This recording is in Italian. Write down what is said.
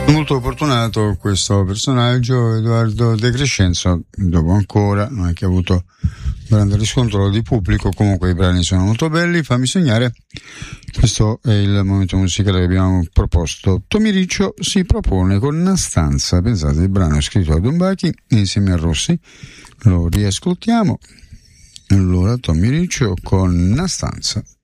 Molto fortunato questo personaggio, Edoardo De Crescenzo, dopo ancora non è che ha avuto grande riscontro di pubblico, comunque i brani sono molto belli. Fammi sognare, questo è il momento musicale che abbiamo proposto. Tommy Riccio si propone con Una stanza, pensate, il brano è scritto da Don Bachi insieme a Rossi, lo riascoltiamo. Allora Tommy Riccio con Una stanza.